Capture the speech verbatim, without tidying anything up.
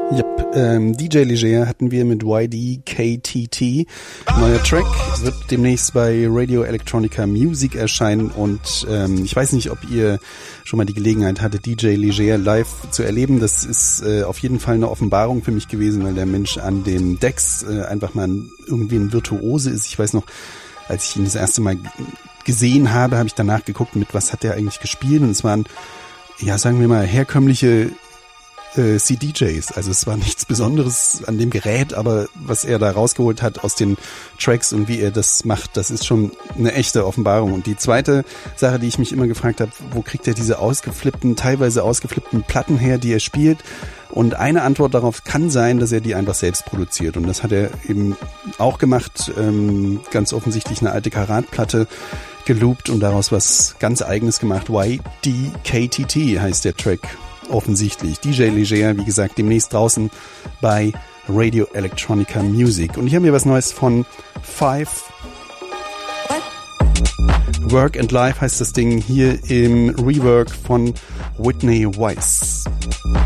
Yep, ähm, D J Leger hatten wir mit Y D K T T. Neuer Track wird demnächst bei Radio Electronica Music erscheinen und ähm, ich weiß nicht, ob ihr schon mal die Gelegenheit hattet, D J Leger live zu erleben. Das ist äh, auf jeden Fall eine Offenbarung für mich gewesen, weil der Mensch an den Decks äh, einfach mal irgendwie ein Virtuose ist. Ich weiß noch, als ich ihn das erste Mal gesehen habe, habe ich danach geguckt, mit was hat er eigentlich gespielt, und es waren, ja, sagen wir mal, herkömmliche C D Js. Also es war nichts Besonderes an dem Gerät, aber was er da rausgeholt hat aus den Tracks und wie er das macht, das ist schon eine echte Offenbarung. Und die zweite Sache, die ich mich immer gefragt habe, wo kriegt er diese ausgeflippten, teilweise ausgeflippten Platten her, die er spielt? Und eine Antwort darauf kann sein, dass er die einfach selbst produziert. Und das hat er eben auch gemacht, ähm, ganz offensichtlich eine alte Karat-Platte geloopt und daraus was ganz Eigenes gemacht. Y D K T T heißt der Track. Offensichtlich. D J Leger, wie gesagt, demnächst draußen bei Radio Electronica Music. Und ich habe hier was Neues von Five. Work and Life heißt das Ding hier im Rework von Whitney Weiss.